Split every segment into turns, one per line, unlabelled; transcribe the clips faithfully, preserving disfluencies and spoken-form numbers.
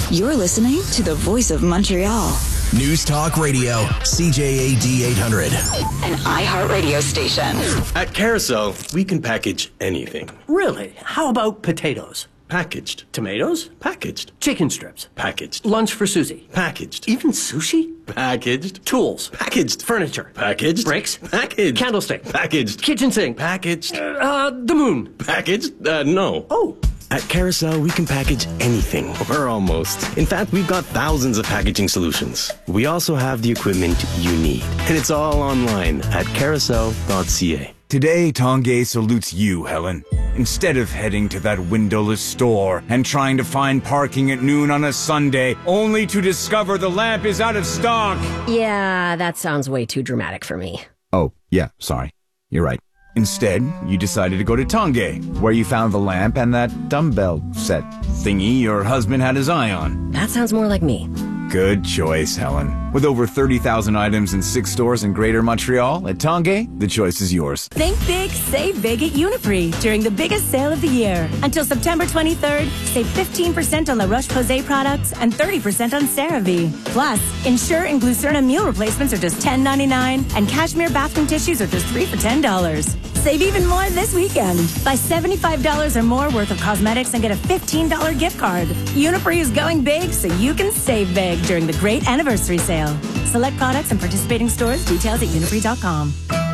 You're listening to the Voice of Montreal.
News Talk Radio, C J A D eight hundred.
An iHeart radio station.
At Carousel, we can package anything.
Really? How about potatoes?
Packaged.
Tomatoes?
Packaged.
Chicken strips?
Packaged.
Lunch for Susie?
Packaged.
Even sushi?
Packaged.
Tools?
Packaged.
Furniture?
Packaged.
Bricks?
Packaged.
Candlestick?
Packaged.
Kitchen sink?
Packaged.
Uh, the moon?
Packaged? Uh, no.
Oh.
At Carousel, we can package anything, or almost. In fact, we've got thousands of packaging solutions. We also have the equipment you need. And it's all online at carousel dot c a.
Today, Tanguay salutes you, Helen. Instead of heading to that windowless store and trying to find parking at noon on a Sunday, only to discover the lamp is out of stock.
Yeah, that sounds way too dramatic for me.
Oh, yeah, sorry. You're right. Instead, you decided to go to Tanguay, where you found the lamp and that dumbbell set thingy your husband had his eye on.
That sounds more like me.
Good choice, Helen. With over thirty thousand items in six stores in Greater Montreal, at Tanguay, the choice is yours.
Think big, save big at Uniprix during the biggest sale of the year. Until September twenty-third, save fifteen percent on La Roche-Posay products and thirty percent on CeraVe. Plus, Ensure and Glucerna meal replacements are just ten ninety-nine, and Cashmere bathroom tissues are just three for ten dollars. Save even more this weekend. Buy seventy-five dollars or more worth of cosmetics and get a fifteen dollars gift card. Uniprix is going big so you can save big during the great anniversary sale. Select products and participating stores. Details at uniprix dot com.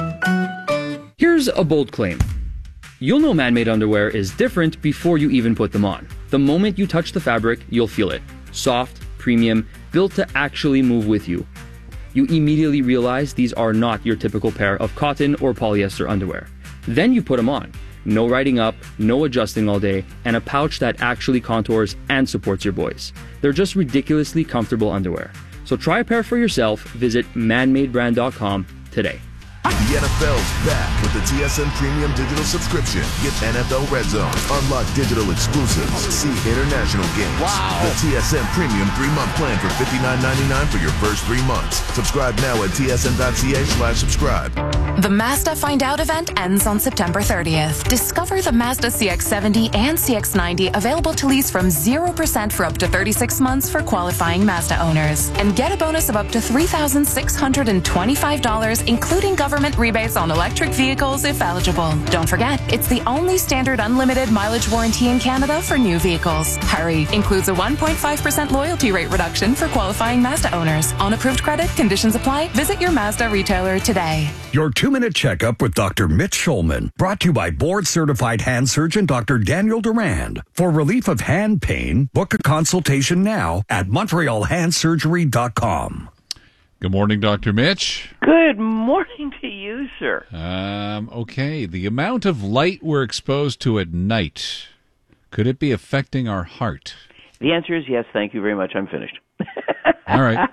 Here's a bold claim. You'll know man-made underwear is different before you even put them on. The moment you touch the fabric, you'll feel it. Soft, premium, built to actually move with you. You immediately realize these are not your typical pair of cotton or polyester underwear. Then you put them on. No riding up, no adjusting all day, and a pouch that actually contours and supports your boys. They're just ridiculously comfortable underwear. So try a pair for yourself. Visit man made brand dot com today.
The N F L's back with the T S N Premium Digital Subscription. Get N F L Red Zone, unlock digital exclusives, see international games. Wow. The T S N Premium three-month plan for fifty-nine ninety-nine for your first three months. Subscribe now at T S N dot C A slash subscribe.
The Mazda Find Out event ends on September thirtieth. Discover the Mazda C X seventy and C X ninety available to lease from zero percent for up to thirty-six months for qualifying Mazda owners. And get a bonus of up to three thousand six hundred twenty-five dollars, including government rebates on electric vehicles if eligible. Don't forget, it's the only standard unlimited mileage warranty in Canada for new vehicles. Hurry! Includes a one point five percent loyalty rate reduction for qualifying Mazda owners. On approved credit, conditions apply. Visit your Mazda retailer today.
Your two-minute checkup with Doctor Mitch Schulman, brought to you by board-certified hand surgeon Doctor Daniel Durand. For relief of hand pain, book a consultation now at montreal hand surgery dot com.
Good morning, Doctor Mitch.
Good morning to you, sir.
Um, okay, the amount of light we're exposed to at night, could it be affecting our heart?
The answer is yes, thank you very much. I'm finished.
All right.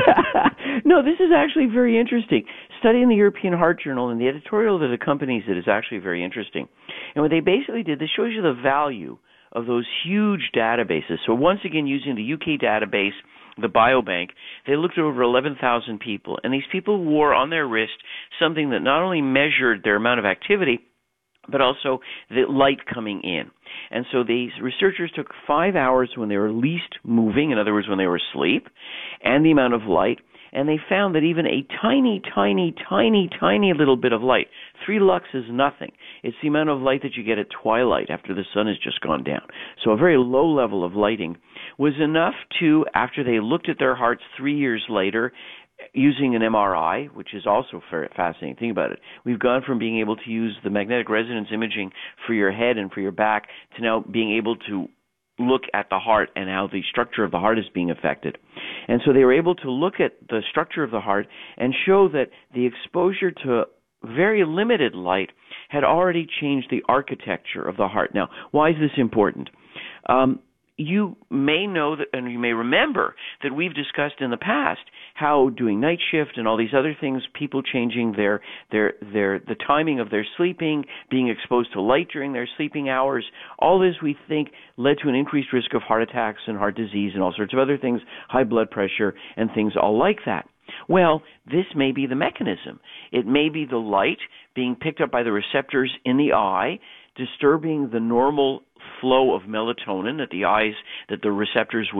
No, this is actually very interesting. Study in the European Heart Journal, and the editorial that accompanies it is actually very interesting. And what they basically did, this shows you the value of those huge databases. So once again, using the U K database, the Biobank, they looked at over eleven thousand people, and these people wore on their wrist something that not only measured their amount of activity, but also the light coming in. And so these researchers took five hours when they were least moving, in other words, when they were asleep, and the amount of light, and they found that even a tiny, tiny, tiny, tiny little bit of light, three lux is nothing. It's the amount of light that you get at twilight after the sun has just gone down. So a very low level of lighting was enough to, after they looked at their hearts three years later, using an M R I, which is also very fascinating. Think about it. We've gone from being able to use the magnetic resonance imaging for your head and for your back to now being able to look at the heart and how the structure of the heart is being affected. And so they were able to look at the structure of the heart and show that the exposure to very limited light had already changed the architecture of the heart. Now, why is this important? Um, you may know that, and you may remember that we've discussed in the past how doing night shift and all these other things, people changing their their their the timing of their sleeping, being exposed to light during their sleeping hours, all this we think led to an increased risk of heart attacks and heart disease and all sorts of other things, high blood pressure and things all like that. Well, this may be the mechanism. It may be the light being picked up by the receptors in the eye, disturbing the normal flow of melatonin that the eyes, that the receptors would